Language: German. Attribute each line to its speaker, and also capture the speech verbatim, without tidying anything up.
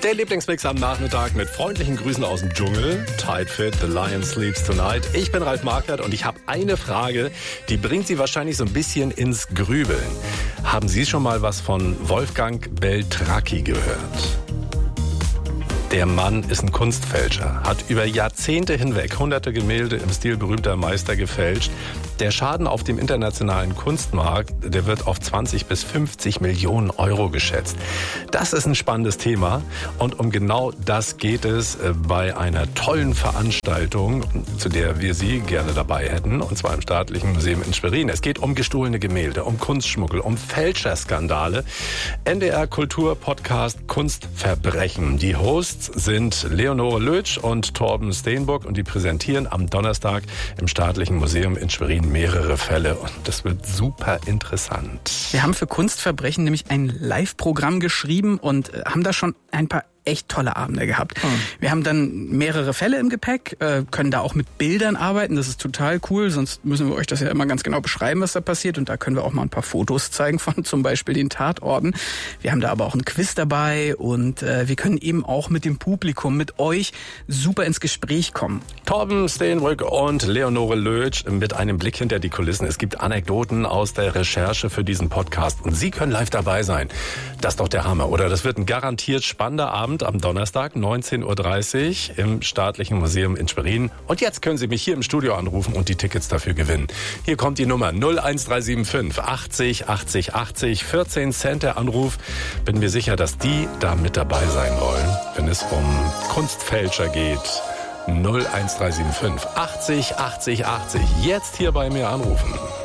Speaker 1: Der Lieblingsmix am Nachmittag mit freundlichen Grüßen aus dem Dschungel. Tight Fit, The Lion Sleeps Tonight. Ich bin Ralf Marquardt und ich habe eine Frage, die bringt Sie wahrscheinlich so ein bisschen ins Grübeln. Haben Sie schon mal was von Wolfgang Beltracchi gehört? Der Mann ist ein Kunstfälscher, hat über Jahrzehnte hinweg hunderte Gemälde im Stil berühmter Meister gefälscht. Der Schaden auf dem internationalen Kunstmarkt, der wird auf zwanzig bis fünfzig Millionen Euro geschätzt. Das ist ein spannendes Thema und um genau das geht es bei einer tollen Veranstaltung, zu der wir Sie gerne dabei hätten, und zwar im Staatlichen Museum in Schwerin. Es geht um gestohlene Gemälde, um Kunstschmuggel, um Fälscherskandale. N D R Kultur Podcast Kunstverbrechen. Die Hosts sind Leonore Lötsch und Torben Steenburg und die präsentieren am Donnerstag im Staatlichen Museum in Schwerin mehrere Fälle und das wird super interessant.
Speaker 2: Wir haben für Kunstverbrechen nämlich ein Live-Programm geschrieben und haben da schon ein paar echt tolle Abende gehabt. Hm. Wir haben dann mehrere Fälle im Gepäck, äh, können da auch mit Bildern arbeiten. Das ist total cool, sonst müssen wir euch das ja immer ganz genau beschreiben, was da passiert. Und da können wir auch mal ein paar Fotos zeigen von zum Beispiel den Tatorten. Wir haben da aber auch ein Quiz dabei und äh, wir können eben auch mit dem Publikum, mit euch super ins Gespräch kommen.
Speaker 1: Torben Steenburg und Leonore Lötsch mit einem Blick hinter die Kulissen. Es gibt Anekdoten aus der Recherche für diesen Podcast und Sie können live dabei sein. Das ist doch der Hammer, oder? Das wird ein garantiert spannender Abend am Donnerstag, neunzehn Uhr dreißig im Staatlichen Museum in Schwerin. Und jetzt können Sie mich hier im Studio anrufen und die Tickets dafür gewinnen. Hier kommt die Nummer null eins drei sieben fünf achtzig achtzig achtzig, vierzehn Cent der Anruf. Bin mir sicher, dass die da mit dabei sein wollen, wenn es um Kunstfälscher geht. null eins drei sieben fünf achtzig achtzig achtzig. Jetzt hier bei mir anrufen.